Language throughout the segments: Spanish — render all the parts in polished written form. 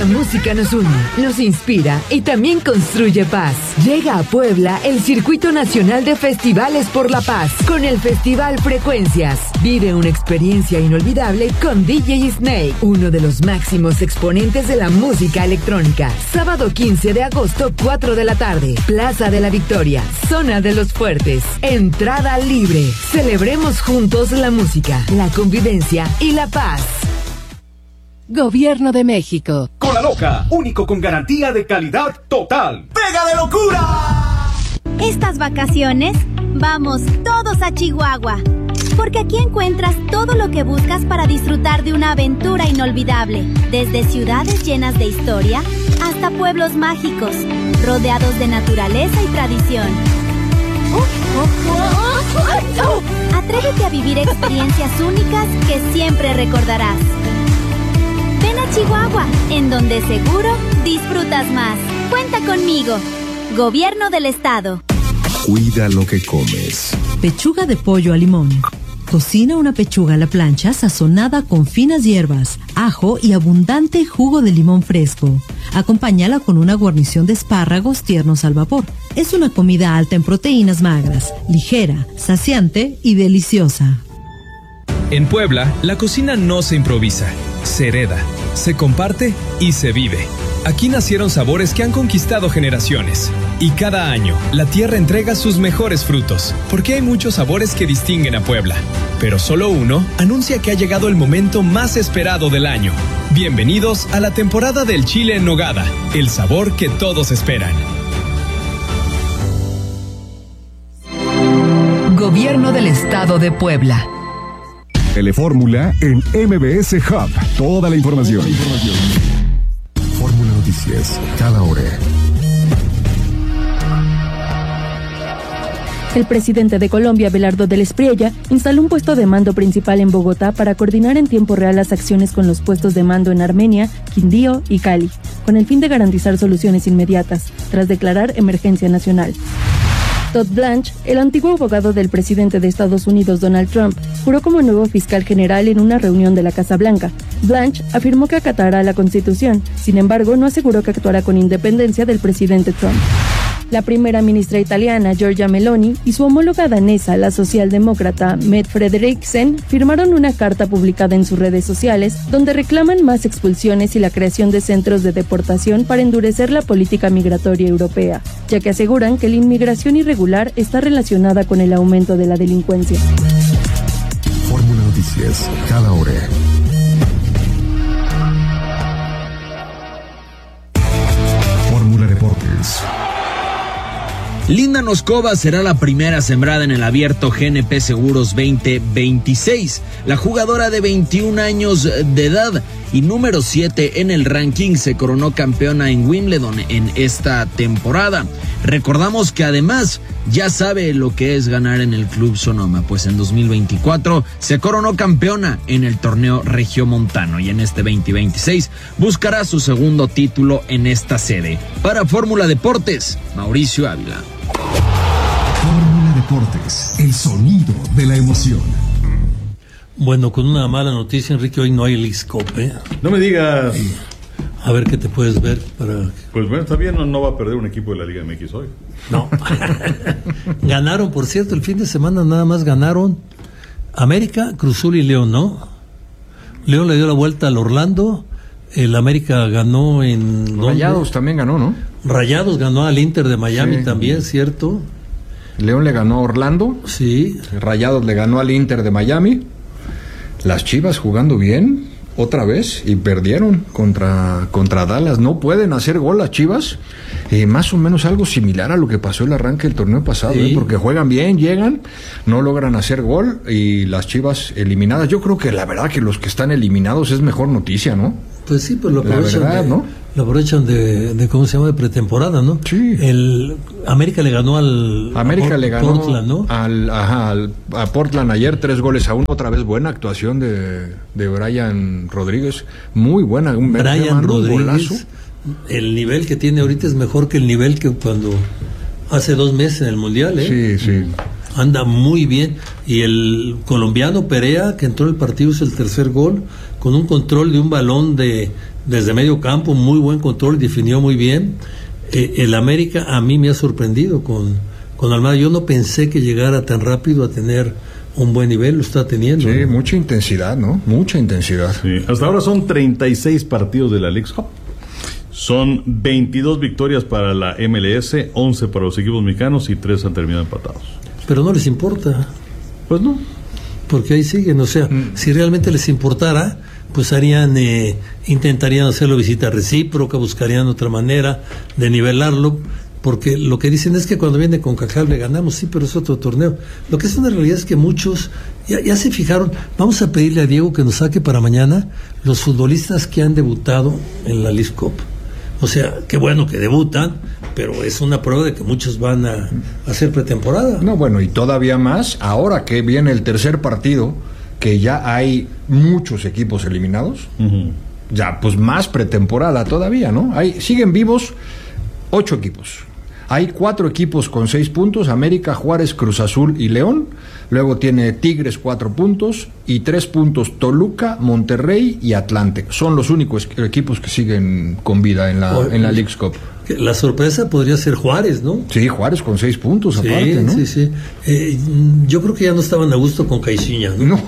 música nos une, nos inspira y también construye paz. Llega a Puebla el Circuito Nacional de Festivales por la Paz con el Festival Frecuencias. Vive una experiencia inolvidable con DJ Snake, uno de los máximos exponentes de la música electrónica. Sábado 15 de agosto, 4 de la tarde, Plaza de la Victoria, Zona de los Fuertes. Entrada libre. Celebremos juntos la música, la convivencia y la paz. Gobierno de México. Cola Loca, único con garantía de calidad total. ¡Pega de locura! Estas vacaciones, vamos todos a Chihuahua. Porque aquí encuentras todo lo que buscas para disfrutar de una aventura inolvidable. Desde ciudades llenas de historia hasta pueblos mágicos, rodeados de naturaleza y tradición. Atrévete a vivir experiencias únicas que siempre recordarás. Ven a Chihuahua, en donde seguro disfrutas más. Cuenta conmigo. Gobierno del Estado. Cuida lo que comes. Pechuga de pollo a limón. Cocina una pechuga a la plancha sazonada con finas hierbas, ajo y abundante jugo de limón fresco. Acompáñala con una guarnición de espárragos tiernos al vapor. Es una comida alta en proteínas magras, ligera, saciante y deliciosa. En Puebla, la cocina no se improvisa, se hereda, se comparte y se vive. Aquí nacieron sabores que han conquistado generaciones. Y cada año, la tierra entrega sus mejores frutos, porque hay muchos sabores que distinguen a Puebla. Pero solo uno anuncia que ha llegado el momento más esperado del año. Bienvenidos a la temporada del chile en nogada, el sabor que todos esperan. Gobierno del Estado de Puebla. Telefórmula en MBS Hub. Toda la información. Fórmula Noticias, cada hora. El presidente de Colombia, Abelardo del Espriella, instaló un puesto de mando principal en Bogotá para coordinar en tiempo real las acciones con los puestos de mando en Armenia, Quindío y Cali, con el fin de garantizar soluciones inmediatas, tras declarar emergencia nacional. Todd Blanche, el antiguo abogado del presidente de Estados Unidos, Donald Trump, juró como nuevo fiscal general en una reunión de la Casa Blanca. Blanche afirmó que acatará la Constitución, sin embargo, no aseguró que actuará con independencia del presidente Trump. La primera ministra italiana, Giorgia Meloni, y su homóloga danesa, la socialdemócrata Mette Frederiksen, firmaron una carta publicada en sus redes sociales donde reclaman más expulsiones y la creación de centros de deportación para endurecer la política migratoria europea, ya que aseguran que la inmigración irregular está relacionada con el aumento de la delincuencia. Fórmula Noticias, cada hora. Fórmula Deportes. Linda Noskova será la primera sembrada en el abierto GNP Seguros 2026. La jugadora de 21 años de edad y número 7 en el ranking se coronó campeona en Wimbledon en esta temporada. Recordamos que además ya sabe lo que es ganar en el Club Sonoma, pues en 2024 se coronó campeona en el torneo regiomontano y en este 2026 buscará su segundo título en esta sede. Para Fórmula Deportes, Mauricio Ávila. Fórmula Deportes, el sonido de la emoción. Bueno, con una mala noticia, Enrique, hoy no hay Liscope. No me digas. A ver qué te puedes ver para... Pues bueno, está bien, no va a perder un equipo de la Liga MX hoy. No. Ganaron, por cierto, el fin de semana nada más ganaron América, Cruz Azul y León, ¿no? León le dio la vuelta al Orlando, el América ganó en... Rayados también ganó, ¿no? Rayados ganó al Inter de Miami, sí, también, ¿cierto? León le ganó a Orlando. Sí. Rayados le ganó al Inter de Miami. Las Chivas jugando bien otra vez y perdieron contra Dallas. No pueden hacer gol las Chivas. Más o menos algo similar a lo que pasó el arranque del torneo pasado, sí. Porque juegan bien, llegan, no logran hacer gol y las Chivas eliminadas. Yo creo que la verdad que los que están eliminados es mejor noticia, ¿no? Pues sí, pues lo aprovechan, la verdad, ¿no? Lo aprovechan de ¿cómo se llama? De pretemporada, ¿no? Sí. El América le ganó Portland, ¿no? A Portland ayer 3-1. Otra vez buena actuación de Brian Rodríguez. Muy buena. Brian Rodríguez, el nivel que tiene ahorita es mejor que el nivel que cuando hace 2 meses en el Mundial, ¿eh? Sí, sí. Anda muy bien. Y el colombiano Perea, que entró en el partido, es el tercer gol con un control de un balón desde medio campo, muy buen control, definió muy bien. El América a mí me ha sorprendido con Almada. Yo no pensé que llegara tan rápido a tener un buen nivel, lo está teniendo. Sí, mucha intensidad, ¿no? Mucha intensidad. Sí. Hasta ahora son 36 partidos de la Leagues Cup. Son 22 victorias para la MLS, 11 para los equipos mexicanos y 3 han terminado empatados. Pero no les importa. Pues no. Porque ahí siguen, o sea, si realmente les importara, pues intentarían hacerlo visita recíproca, buscarían otra manera de nivelarlo, porque lo que dicen es que cuando viene CONCACAF le ganamos, sí, pero es otro torneo. Lo que es una realidad es que muchos ya se fijaron. Vamos a pedirle a Diego que nos saque para mañana los futbolistas que han debutado en la Leagues Cup. O sea, qué bueno que debutan, pero es una prueba de que muchos van a hacer pretemporada. No, bueno, y todavía más, ahora que viene el tercer partido, que ya hay muchos equipos eliminados, ya pues más pretemporada todavía, ¿no? Siguen vivos 8 equipos. Hay 4 equipos con 6 puntos, América, Juárez, Cruz Azul y León. Luego tiene Tigres 4 puntos y 3 puntos Toluca, Monterrey y Atlante. Son los únicos equipos que siguen con vida en la Leagues Cup. La sorpresa podría ser Juárez, ¿no? Sí, Juárez con 6 puntos aparte, ¿no? Sí. Yo creo que ya no estaban a gusto con Caixinha, ¿no?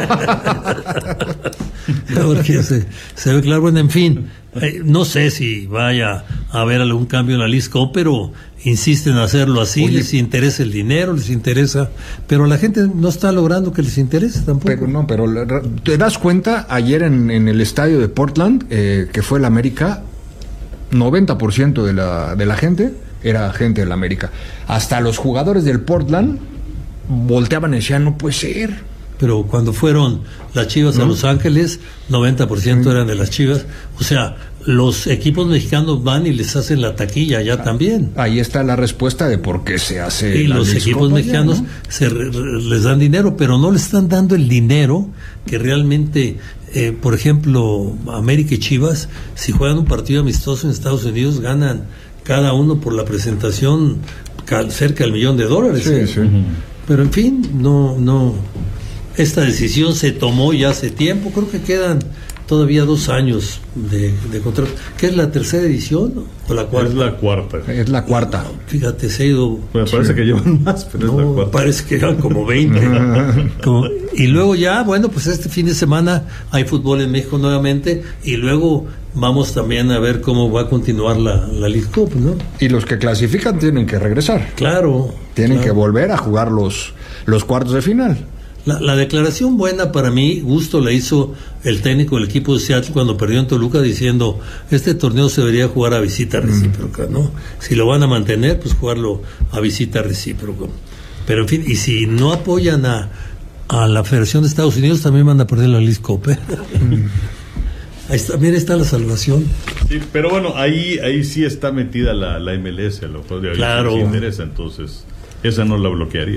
Porque se ve claro, bueno, en fin, no sé si vaya a haber algún cambio en la Leagues Cup, pero insisten en hacerlo así. Oye, les interesa el dinero, les interesa, pero la gente no está logrando que les interese tampoco. Pero te das cuenta, ayer en el estadio de Portland, que fue el América, 90% de la gente era gente del América. Hasta los jugadores del Portland volteaban y decían, no puede ser. Pero cuando fueron las Chivas a Los Ángeles, 90% eran de las Chivas. O sea, los equipos mexicanos van y les hacen la taquilla allá también. Ahí está la respuesta de por qué se hace. Y los equipos mexicanos les dan dinero, pero no le están dando el dinero que realmente, por ejemplo, América y Chivas, si juegan un partido amistoso en Estados Unidos, ganan cada uno por la presentación cerca del $1,000,000. Sí. Pero en fin, no. Esta decisión se tomó ya hace tiempo, creo que quedan todavía 2 años de contrato. ¿Qué es la tercera edición o la cuarta? Es la cuarta. Fíjate, se ha ido. Bueno, parece que llevan más, pero es la cuarta. Parece que llevan como 20. Y luego ya, bueno, pues este fin de semana hay fútbol en México nuevamente y luego vamos también a ver cómo va a continuar la Leagues Cup, ¿no? Y los que clasifican tienen que regresar. Claro. Tienen que volver a jugar los cuartos de final. La declaración buena para mí, gusto la hizo el técnico del equipo de Seattle cuando perdió en Toluca diciendo, este torneo se debería jugar a visita recíproca, ¿no? Si lo van a mantener, pues jugarlo a visita recíproca. Pero en fin, y si no apoyan a la Federación de Estados Unidos, también van a perder la Leagues Cup. Ahí está, mira, está la salvación. Sí, pero bueno, ahí sí está metida la MLS, a lo cual claro. Les interesa, entonces esa no la bloquearía.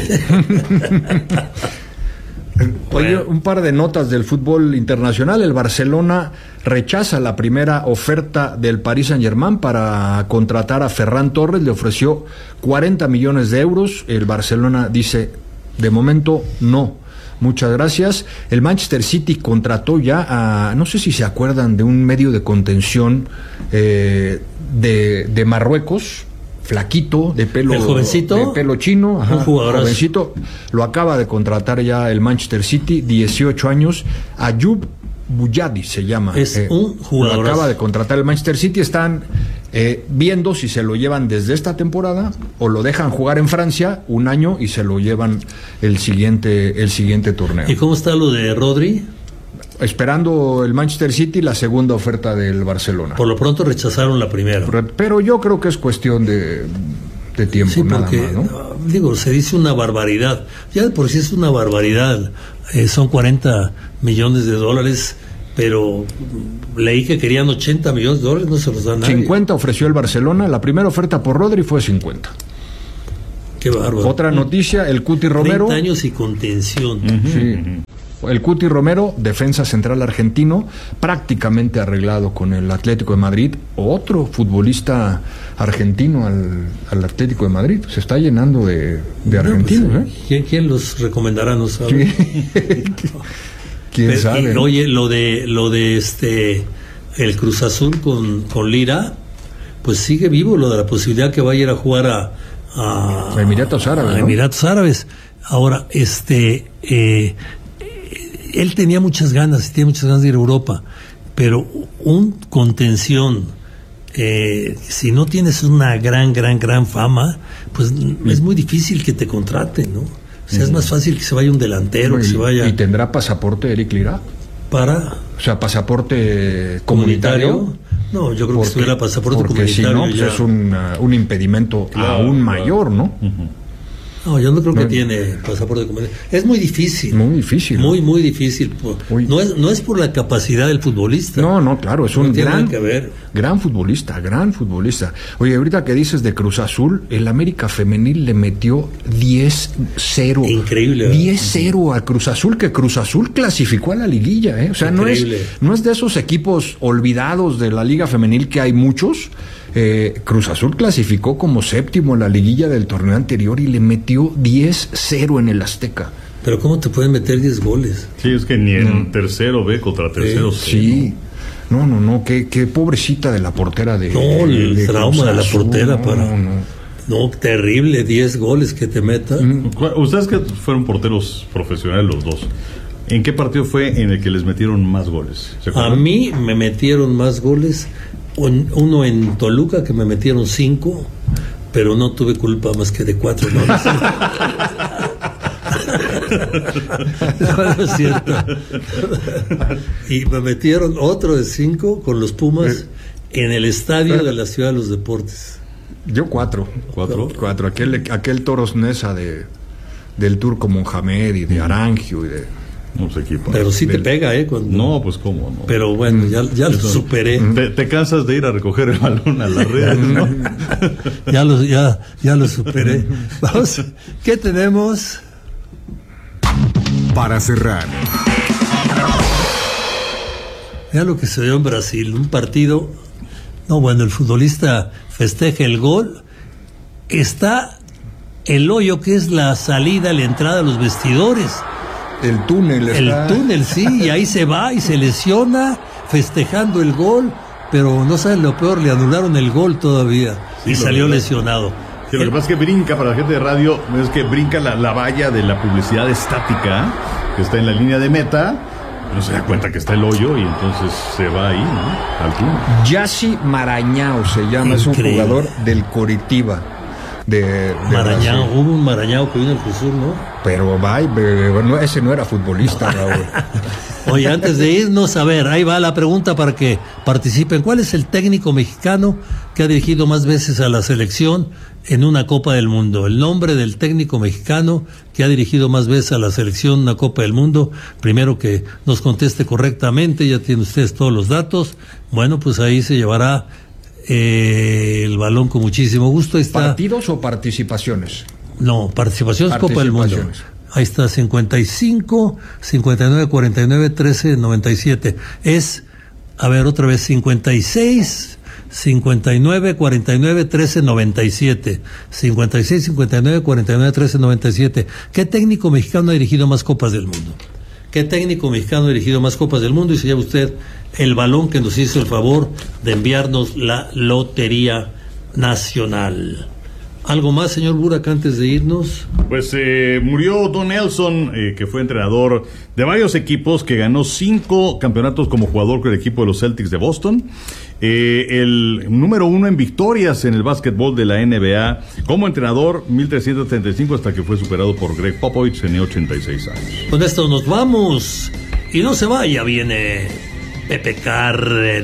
Oye, un par de notas del fútbol internacional. El Barcelona rechaza la primera oferta del Paris Saint-Germain para contratar a Ferran Torres. Le ofreció 40 millones de euros. El Barcelona dice, de momento no, muchas gracias. El Manchester City contrató ya a, no sé si se acuerdan de un medio de contención de Marruecos, flaquito, de pelo, ¿el jovencito? De pelo chino, un jugadorazo. Jovencito, lo acaba de contratar ya el Manchester City, 18 años, Ayoub Bouyadi se llama. Es un jugador. Lo acaba de contratar el Manchester City. Están viendo si se lo llevan desde esta temporada o lo dejan jugar en Francia 1 año y se lo llevan el siguiente torneo. ¿Y cómo está lo de Rodri? Esperando el Manchester City la segunda oferta del Barcelona. Por lo pronto rechazaron la primera. Pero yo creo que es cuestión de tiempo, sí, nada porque, más, ¿no? Digo, se dice una barbaridad. Ya de por sí es una barbaridad. Son 40 millones de dólares, pero leí que querían 80 millones de dólares, no se los dan nadie. 50 ofreció el Barcelona. La primera oferta por Rodri fue 50. Qué bárbaro. Otra noticia, el Cuti Romero. 30 años y contención. Sí. El Cuti Romero, defensa central argentino, prácticamente arreglado con el Atlético de Madrid. Otro futbolista argentino al Atlético de Madrid. Se está llenando de argentinos. Pues, ¿quién los recomendará? No sabe. Sí. ¿Quién sabe? Y, oye, lo de el Cruz Azul con Lira, pues sigue vivo lo de la posibilidad que vaya a ir a jugar a Emiratos Árabes. A Emiratos Árabes. Ahora, él tenía muchas ganas, tiene muchas ganas de ir a Europa, pero un contención, si no tienes una gran fama, pues es muy difícil que te contraten, ¿no? O sea, es más fácil que se vaya un delantero, que se vaya... ¿Y tendrá pasaporte Eric Lira? O sea, pasaporte comunitario. No, yo creo que si tuviera pasaporte porque comunitario... Porque si no, pues es un impedimento aún mayor, ¿no? No, yo no creo que tiene pasaporte comunitario. Es muy difícil. Muy difícil. Muy difícil. No es por la capacidad del futbolista. No, claro, es un gran futbolista. Oye, ahorita que dices de Cruz Azul, el América Femenil le metió 10-0. Increíble. 10-0 a Cruz Azul, que Cruz Azul clasificó a la liguilla, ¿eh? O sea, no es de esos equipos olvidados de la Liga Femenil, que hay muchos. Cruz Azul clasificó como séptimo en la liguilla del torneo anterior y le metió 10-0 en el Azteca. Pero ¿cómo te pueden meter 10 goles? Sí, es que ni en tercero B contra tercero C. Sí. No, qué pobrecita de la portera de... No, el trauma de la portera No, terrible, 10 goles que te metan. Ustedes que fueron porteros profesionales los dos, ¿en qué partido fue en el que les metieron más goles? A mí me metieron más goles... Uno en Toluca, que me metieron 5, pero no tuve culpa más que de 4 goles. No es cierto. Y me metieron otro de 5 con los Pumas en el estadio de la Ciudad de los Deportes. Yo 4. Aquel Toros Nesa del Turco Mohamed y de Arangio y de... Pero sí te pega, No, pues cómo no. Pero bueno, ya lo superé. Te cansas de ir a recoger el balón a la red, ¿no? ya lo superé. Vamos, ¿qué tenemos? Para cerrar. Mira lo que se dio en Brasil, un partido. No, bueno, el futbolista festeja el gol. Está el hoyo, que es la salida, la entrada a los vestidores. El túnel, sí, y ahí se va y se lesiona festejando el gol, pero no saben lo peor, le anularon el gol todavía y salió lesionado. Sí, lo que pasa es que brinca, para la gente de radio, es que brinca la valla de la publicidad estática que está en la línea de meta, no se da cuenta que está el hoyo y entonces se va ahí, ¿no? Al túnel. Yassi Marañao se llama, es un jugador del Coritiba. De Marañao, hubo un Marañao que vino al Cruz Azul, ¿no? Pero ese no era futbolista, Raúl. Oye, antes de irnos, a ver, ahí va la pregunta para que participen. ¿Cuál es el técnico mexicano que ha dirigido más veces a la selección en una Copa del Mundo? El nombre del técnico mexicano que ha dirigido más veces a la selección en una Copa del Mundo. Primero que nos conteste correctamente, ya tienen ustedes todos los datos. Bueno, pues ahí se llevará el balón con muchísimo gusto. Ahí está. ¿Partidos o participaciones? No, participaciones Copa del Mundo. Ahí está, 55, 59, 49, 13, 97. A ver, otra vez, 56, 59, 49, 13, 97. 56, 59, 49, 13, 97. ¿Qué técnico mexicano ha dirigido más Copas del Mundo? ¿Qué técnico mexicano ha dirigido más Copas del Mundo? Y se lleva usted el balón que nos hizo el favor de enviarnos la Lotería Nacional. ¿Algo más, señor Burak, antes de irnos? Pues murió Don Nelson, que fue entrenador de varios equipos, que ganó 5 campeonatos como jugador con el equipo de los Celtics de Boston. El número 1 en victorias en el básquetbol de la NBA. Como entrenador, 1335, hasta que fue superado por Greg Popovich, tenía 86 años. Con esto nos vamos. Y no se vaya, viene Pepe Cárdenas.